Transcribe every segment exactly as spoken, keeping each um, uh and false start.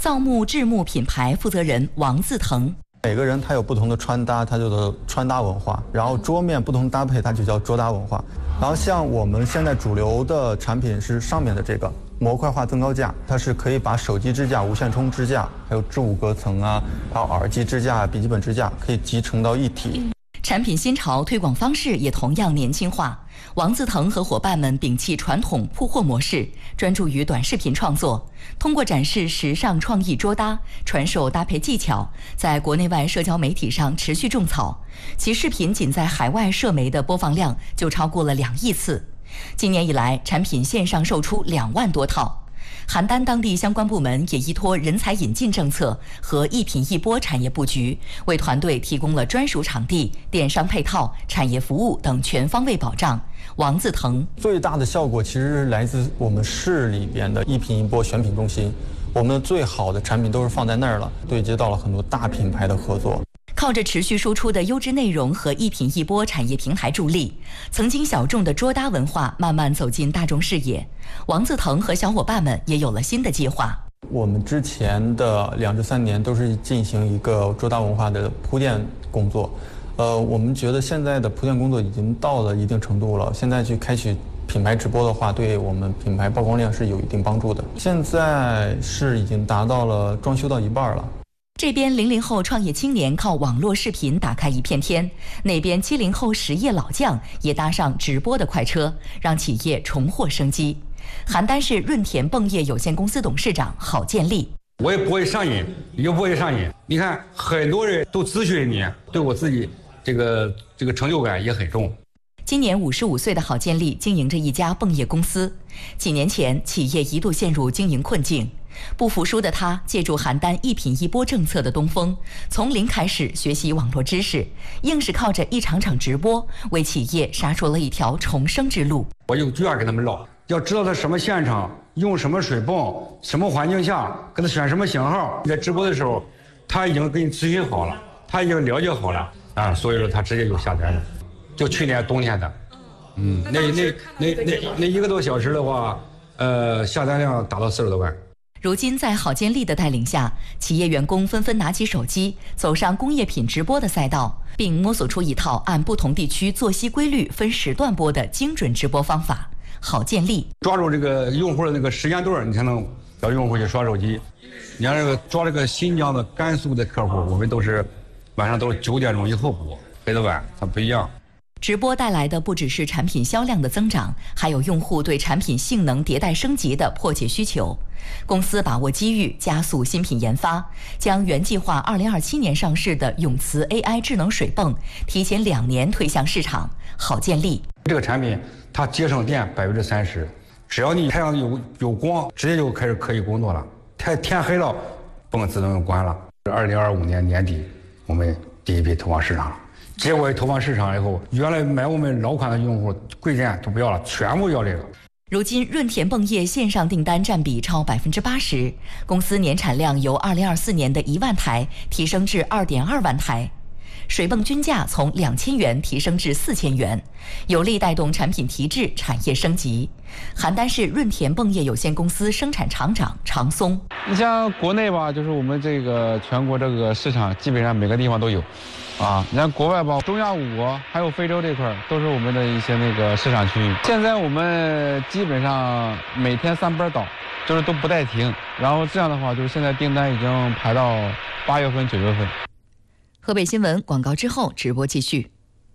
造木制木品牌负责人王自腾。 每个人他有不同的穿搭，他就的穿搭文化，然后桌面不同搭配，它就叫桌搭文化。然后像我们现在主流的产品是上面的这个模块化增高架，它是可以把手机支架、无线充支架，还有置物隔层啊，还有耳机支架、笔记本支架，可以集成到一体。 产品新潮推广方式也同样年轻化。王自腾和伙伴们摒弃传统铺货模式，专注于短视频创作，通过展示时尚创意桌搭，传授搭配技巧，在国内外社交媒体上持续种草。其视频仅在海外社媒的播放量就超过了两亿次。今年以来，产品线上售出两万多套。邯郸当地相关部门也依托人才引进政策和一品一播产业布局，为团队提供了专属场地、电商配套、产业服务等全方位保障。王自腾最大的效果其实是来自我们市里边的一品一播选品中心，我们的最好的产品都是放在那儿了，对接到了很多大品牌的合作。 靠着持续输出的优质内容和一品一播产业平台助力，曾经小众的桌搭文化慢慢走进大众视野。王自腾和小伙伴们也有了新的计划。 我们之前的两至三年都是进行一个桌搭文化的铺垫工作，呃，我们觉得现在的铺垫工作已经到了一定程度了，现在去开启品牌直播的话，对我们品牌曝光量是有一定帮助的。现在是已经达到了装修到一半了。 这边零零后创业青年靠网络视频打开一片天，那边七零后实业老将也搭上直播的快车，让企业重获生机。邯郸市润田迸业有限公司董事长郝建立： 我也不会上瘾，也不会上瘾。你看，很多人都咨询你，对我自己这个这个成就感也很重。 今年五十五岁的郝建立经营着一家迸业公司，几年前企业一度陷入经营困境。不服输的他借助邯郸一品一播政策的东风，从零开始学习网络知识，硬是靠着一场场直播，为企业杀出了一条重生之路。 我有句话跟他们唠，要知道他什么现场，用什么水泵，什么环境下，给他选什么型号。在直播的时候，他已经给你咨询好了，他已经了解好了啊，所以说他直接就下单了。就去年冬天的，嗯，那那那那那一个多小时的话，呃，下单量达到四十多万。 如今，在郝建立的带领下，企业员工纷纷拿起手机，走上工业品直播的赛道，并摸索出一套按不同地区作息规律分时段播的精准直播方法。郝建立抓住这个用户的那个时间段，你才能叫用户去刷手机。你看这个抓这个新疆的、甘肃的客户，我们都是晚上都是九点钟以后播，黑的晚它不一样。 直播带来的不只是产品销量的增长，还有用户对产品性能迭代升级的迫切需求。公司把握机遇，加速新品研发，将原计划二零二七年上市的永磁 A I 智能水泵提前两年推向市场。郝建立这个产品它节省电百分之三十，只要你太阳有有光，直接就开始可以工作了。太天黑了，泵自动就关了。二零二五年年底，我们第一批投放市场了。结果投放市场以后，原来买我们老款的用户贵件都不要了，全部要这个。 如今，润田迸业线上订单占比超百分之八十，公司年产量由二零二四年的一万台提升至二点二万台，水泵均价从两千元提升至四千元，有力带动产品提质、产业升级。邯郸市润田迸业有限公司生产厂长常松： 你像国内吧，就是我们这个全国这个市场，基本上每个地方都有。啊，你看国外吧，中亚五国还有非洲这块都是我们的一些那个市场区域。现在我们基本上每天三班倒，就是都不带停。然后这样的话，就是现在订单已经排到八月份、九月份。 河北新闻广告之后直播继续。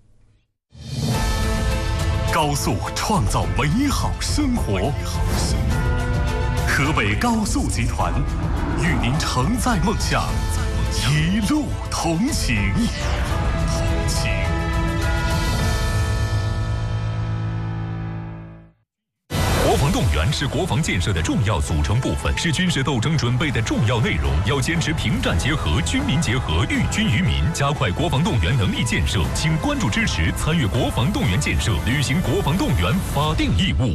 高速创造美好生活，河北高速集团与您承载梦想。一路同行。同行。国防动员是国防建设的重要组成部分，是军事斗争准备的重要内容。要坚持平战结合、军民结合、寓军于民，加快国防动员能力建设。请关注支持，参与国防动员建设，履行国防动员法定义务。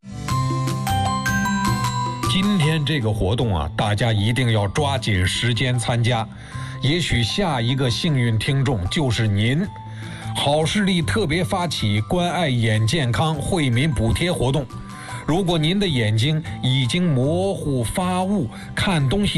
今天这个活动啊，大家一定要抓紧时间参加，也许下一个幸运听众就是您。好视力特别发起关爱眼健康惠民补贴活动，如果您的眼睛已经模糊发雾，看东西